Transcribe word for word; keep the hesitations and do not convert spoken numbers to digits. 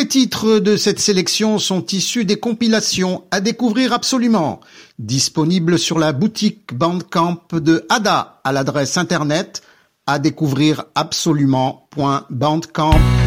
les titres de cette sélection sont issus des compilations à découvrir absolument, disponibles sur la boutique Bandcamp de Ada à l'adresse internet à découvrir absolument point bandcamp